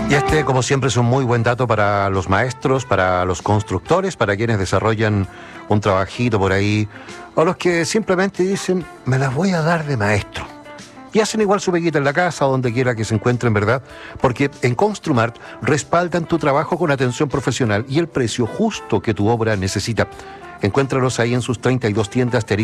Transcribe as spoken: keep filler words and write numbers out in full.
Y este, como siempre, es un muy buen dato para los maestros, para los constructores, para quienes desarrollan un trabajito por ahí, o los que simplemente dicen, me las voy a dar de maestro. Y hacen igual su peguita en la casa o donde quiera que se encuentren, ¿verdad? Porque en Construmart respaldan tu trabajo con atención profesional y el precio justo que tu obra necesita. Encuéntralos ahí en sus treinta y dos tiendas.